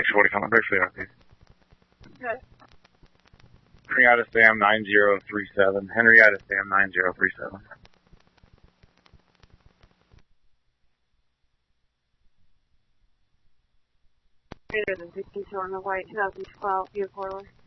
640 break for the RP. Okay. Henrietta Sam 9037. Henrietta Sam 9037. Greater than 52 on the white 2012 vehicle order.